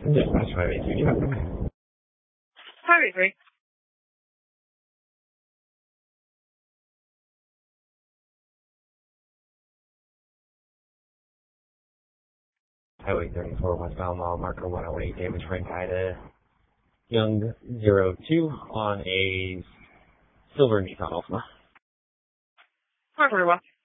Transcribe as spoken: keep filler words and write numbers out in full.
Dispatch Highway two, yeah. Highway three. Highway thirty-four, westbound mile marker one oh eight, damage Frank Ida, Young zero two on a silver Nissan Altima. Mark very well.